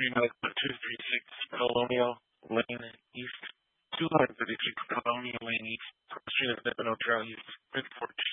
236 Colonial Lane East, 236 Colonial Lane East, Street of Nippon, Trail East, Fifth Fortune.